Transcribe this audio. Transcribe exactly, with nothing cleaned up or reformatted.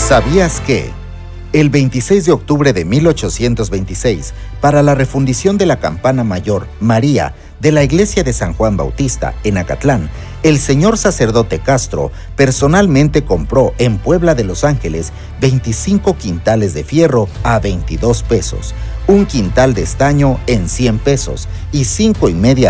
¿Sabías que el veintiséis de octubre de mil ochocientos veintiséis, para la refundición de la campana mayor María de la iglesia de San Juan Bautista en Acatlán, el señor sacerdote Castro personalmente compró en Puebla de Los Ángeles veinticinco quintales de fierro a veintidós pesos, un quintal de estaño en cien pesos y cinco y media